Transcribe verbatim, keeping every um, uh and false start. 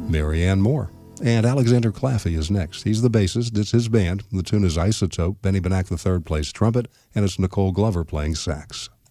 Marianne Moore. And Alexander Claffey is next. He's the bassist. It's his band. The tune is Isotope. Benny Benack, the third, plays trumpet, and it's Nicole Glover playing sax.